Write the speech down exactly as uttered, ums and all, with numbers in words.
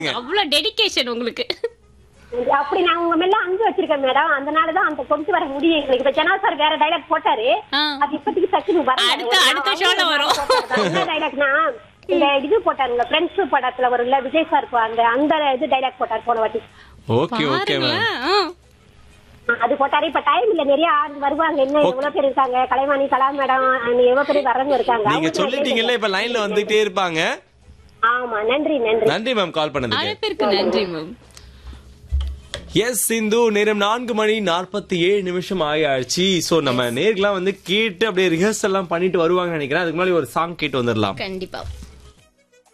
அவ்வளவு டெடிகேஷன் உங்களுக்கு. அப்படி நான் உங்க மேல அங்க வச்சிருக்கேன் மேடம். அதனாலதான் அந்த கொண்டு வர முடியும் எங்களுக்கு. இப்ப ஜனா சார் வேற டைலாக் போட்டாரு, அது இப்போதைக்கு டக்குனு வர அடுத்த அடுத்த ஷோல வரும். என்ன டைலாக்னா இந்த இது போட்டாருங்க ஃப்ரெண்ட்ஸ் படத்துல வரும்ல விஜய் சார் அந்த அந்த இது டைலாக் போட்டாரு போன வாட்டி. Okay okay ma'am. அது போட்டாரு. இப்ப டைம் இல்ல, நிறைய ஆள் வருவாங்க. என்ன எவ்வளவு பேர் இருக்காங்க, கலைவாணி கலா மேடம் எவ்வளவு பேர் வரவங்க இருக்காங்க. நீங்க சொல்லிட்டீங்கல்ல, இப்ப லைன்ல வந்துட்டே இருப்பாங்க. ஆமா, நன்றி நன்றி நன்றி மேம் கால் பண்ணதுக்கு. அழைப்பிற்கு நன்றி மேம். எஸ் சிந்து, நேரம் நான்கு மணி நாற்பத்தி ஏழு நிமிஷம் ஆயாச்சு. சோ நம்ம நேர்லாம் வந்து கேட்டு அப்படியே ரிஹர்சல் எல்லாம் பண்ணிட்டு வருவாங்கன்னு நினைக்கிறேன். அதுக்கு முன்னாடி ஒரு சாங் கேட்டு வந்துடலாம். கண்டிப்பா.